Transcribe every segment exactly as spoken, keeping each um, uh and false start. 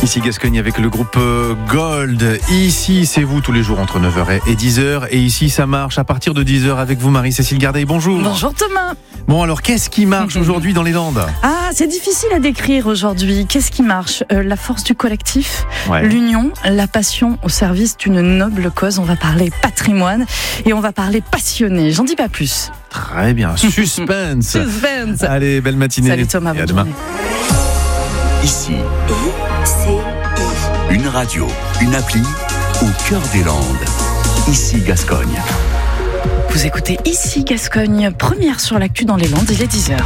Ici Gascogne avec le groupe Gold. Ici, c'est vous tous les jours entre neuf heures et dix heures. Et ici, ça marche à partir de dix heures avec vous, Marie-Cécile Gardeil. Bonjour. Bonjour Thomas. Bon, alors, qu'est-ce qui marche aujourd'hui dans les Landes ? Ah, c'est difficile à décrire aujourd'hui. Qu'est-ce qui marche ? euh, La force du collectif, ouais. L'union, la passion au service d'une noble cause. On va parler patrimoine et on va parler passionné. J'en dis pas plus. Très bien. Suspense. Suspense. Allez, belle matinée. Salut Thomas. Et à demain. Ici, I C I. Une radio, une appli au cœur des Landes. Ici Gascogne. Vous écoutez Ici Gascogne, première sur l'actu dans les Landes, il est dix heures.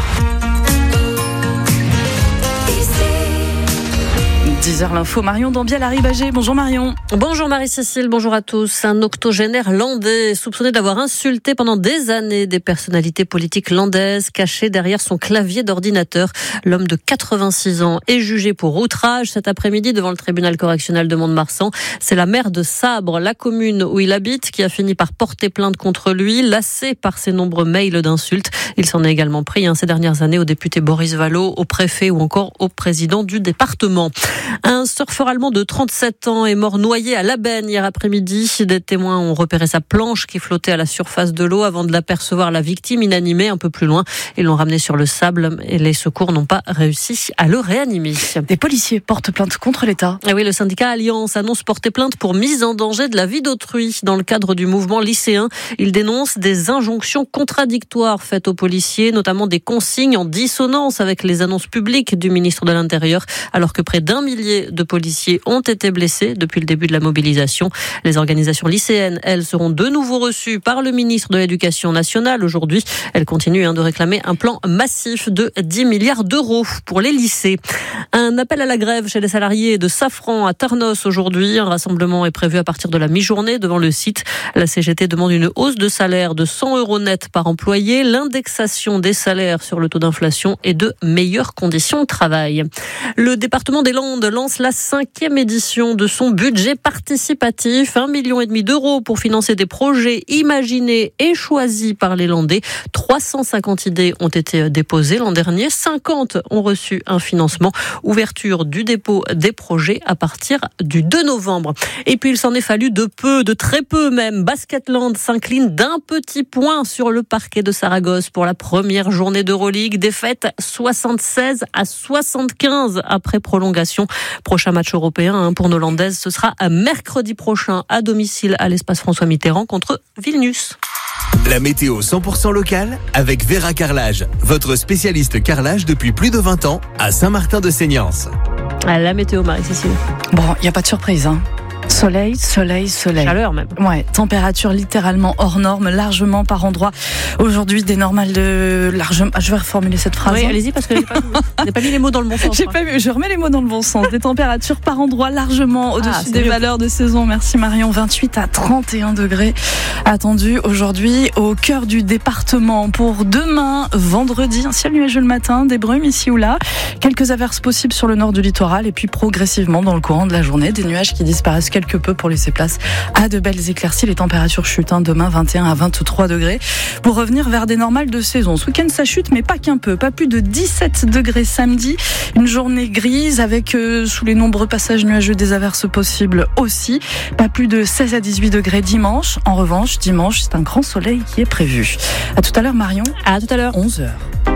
dix heures l'info, Marion Dambiel-Arribagé. Bonjour Marion. Bonjour Marie-Cécile, bonjour à tous. Un octogénaire landais soupçonné d'avoir insulté pendant des années des personnalités politiques landaises caché derrière son clavier d'ordinateur. L'homme de quatre-vingt-six ans est jugé pour outrage cet après-midi devant le tribunal correctionnel de Mont-de-Marsan. C'est la maire de Sabre, la commune où il habite, qui a fini par porter plainte contre lui, lassé par ses nombreux mails d'insultes. Il s'en est également pris hein, ces dernières années au député Boris Vallaud, au préfet ou encore au président du département. Un surfeur allemand de trente-sept ans est mort noyé à Labenne hier après-midi. Des témoins ont repéré sa planche qui flottait à la surface de l'eau avant de l'apercevoir la victime inanimée un peu plus loin. Ils l'ont ramené sur le sable et les secours n'ont pas réussi à le réanimer. Des policiers portent plainte contre l'État. Et oui, le syndicat Alliance annonce porter plainte pour mise en danger de la vie d'autrui dans le cadre du mouvement lycéen. Il dénonce des injonctions contradictoires faites aux policiers, notamment des consignes en dissonance avec les annonces publiques du ministre de l'Intérieur, alors que près d'un millier de policiers ont été blessés depuis le début de la mobilisation. Les organisations lycéennes, elles, seront de nouveau reçues par le ministre de l'Éducation nationale aujourd'hui. Elles continuent hein, de réclamer un plan massif de dix milliards d'euros pour les lycées. Un appel à la grève chez les salariés de Safran à Tarnos aujourd'hui. Un rassemblement est prévu à partir de la mi-journée devant le site. La C G T demande une hausse de salaire de cent euros net par employé, l'indexation des salaires sur le taux d'inflation et de meilleures conditions de travail. Le département des Landes lance la cinquième édition de son budget participatif. Un million et demi d'euros pour financer des projets imaginés et choisis par les Landais. trois cent cinquante idées ont été déposées l'an dernier. cinquante ont reçu un financement. Ouverture du dépôt des projets à partir du deux novembre. Et puis il s'en est fallu de peu, de très peu même. Basketland s'incline d'un petit point sur le parquet de Saragosse pour la première journée d'Euroleague. Défaite soixante-seize à soixante-quinze après prolongation. Prochain match européen hein, pour nos Landaises, ce sera à mercredi prochain à domicile à l'espace François Mitterrand contre Vilnius. La météo cent pour cent locale avec Vera Carrelage, votre spécialiste carrelage depuis plus de vingt ans à Saint-Martin-de-Seignance. À la météo, Marie-Cécile. Bon, il n'y a pas de surprise, hein. Soleil, soleil, soleil. Chaleur même. Ouais, température littéralement hors norme, largement par endroits. Aujourd'hui, des normales de largement. Je vais reformuler cette phrase. Oui, hein. allez-y parce que j'ai pas, j'ai pas mis les mots dans le bon sens. J'ai pas vu, je remets les mots dans le bon sens. Des températures par endroits largement au-dessus ah, des mieux. valeurs de saison. Merci Marion. vingt-huit à trente et un degrés attendus aujourd'hui au cœur du département. Pour demain, vendredi, un ciel nuageux le matin, des brumes ici ou là, quelques averses possibles sur le nord du littoral et puis progressivement dans le courant de la journée, des nuages qui disparaissent quelque peu pour laisser place à de belles éclaircies. Les températures chutent hein, demain vingt et un à vingt-trois degrés pour revenir vers des normales de saison. Ce week-end ça chute mais pas qu'un peu, pas plus de dix-sept degrés samedi, une journée grise avec euh, sous les nombreux passages nuageux des averses possibles aussi, pas plus de seize à dix-huit degrés dimanche. En revanche, dimanche c'est un grand soleil qui est prévu. À tout à l'heure Marion. À tout à l'heure. onze heures.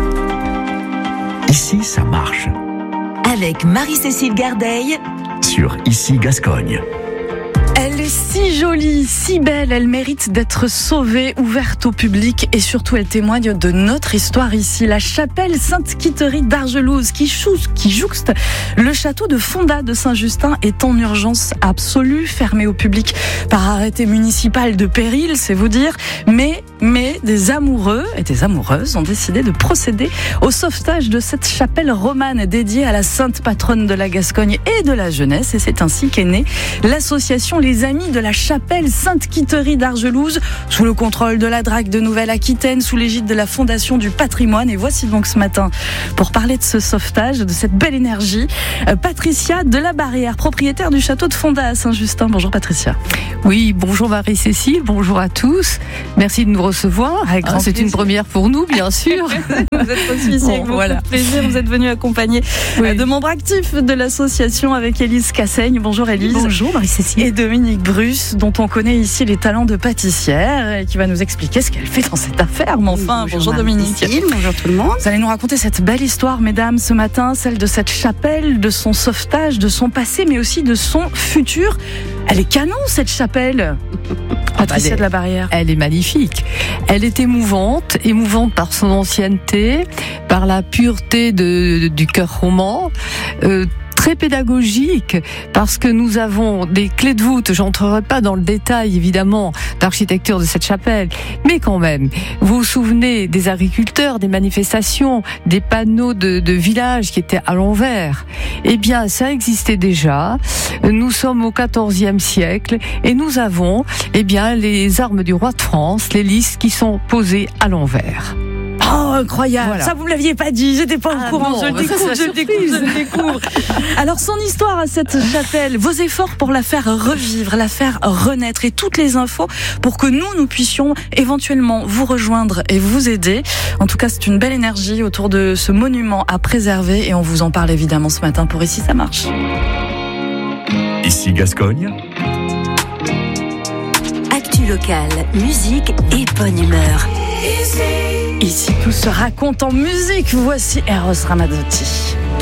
Ici ça marche. Avec Marie-Cécile Gardeil sur Ici Gascogne. Elle est si jolie, si belle, elle mérite d'être sauvée, ouverte au public et surtout elle témoigne de notre histoire ici. La chapelle Sainte-Quitterie d'Argelouz qui, qui jouxte le château de Fonda de Saint-Justin est en urgence absolue, fermée au public par arrêté municipal de péril, c'est vous dire. Mais, mais des amoureux et des amoureuses ont décidé de procéder au sauvetage de cette chapelle romane dédiée à la sainte patronne de la Gascogne et de la jeunesse. Et c'est ainsi qu'est née l'association Les Amis de la chapelle Sainte-Quitterie d'Argelouz, sous le contrôle de la D R A C de Nouvelle-Aquitaine, sous l'égide de la Fondation du Patrimoine. Et voici donc ce matin, pour parler de ce sauvetage, de cette belle énergie, Patricia de la Barrière, propriétaire du château de Fonda à Saint-Justin. Bonjour Patricia. Oui, bonjour Marie-Cécile, bonjour à tous. Merci de nous recevoir recevoir. Avec grand Hein, c'est plaisir. une première pour nous, bien sûr. Vous êtes aussi ici Bon, avec beaucoup voilà. de plaisir. Vous êtes venu accompagner Oui. euh, de membres actifs de l'association avec Élise Cassaigne. Bonjour Élise. Bonjour Marie-Cécile. Et Dominique Bruce, dont on connaît ici les talents de pâtissière, et qui va nous expliquer ce qu'elle fait dans cette affaire. Mais enfin, bonjour, Dominique. Bonjour tout le monde. Vous allez nous raconter cette belle histoire, mesdames, ce matin, celle de cette chapelle, de son sauvetage, de son passé, mais aussi de son futur. Elle est canon, cette chapelle. Patricia elle est- de la Barrière. Elle est magnifique. Elle est émouvante, émouvante par son ancienneté, par la pureté de, du cœur roman. Euh, très pédagogique parce que nous avons des clés de voûte. J'entrerai pas dans le détail évidemment d'architecture de cette chapelle, mais quand même, vous vous souvenez des agriculteurs, des manifestations, des panneaux de, de villages qui étaient à l'envers. Eh bien, ça existait déjà. Nous sommes au quatorzième siècle et nous avons, eh bien, les armes du roi de France, les lys qui sont posées à l'envers. Oh, incroyable. Voilà. Ça, vous me l'aviez pas dit. J'étais pas Ah au courant. non, je le bah ça, découvre, c'est je la le découvre, je le découvre. Alors, son histoire à cette chapelle, vos efforts pour la faire revivre, la faire renaître et toutes les infos pour que nous, nous puissions éventuellement vous rejoindre et vous aider. En tout cas, c'est une belle énergie autour de ce monument à préserver et on vous en parle évidemment ce matin pour Ici, ça marche. Ici Gascogne, Actu locale, musique et bonne humeur. Ici, tout se raconte en musique. Voici Eros Ramazzotti.